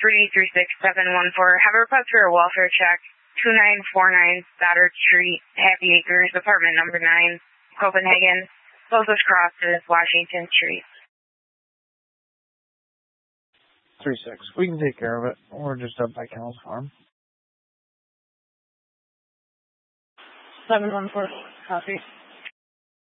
336-714. Have a request for a welfare check. 2949 Stoddard Street, Happy Acres, apartment number 9, Copenhagen. Closest cross is Washington Street. 36. We can take care of it. We're just up by Kennels Farm. 714. Copy.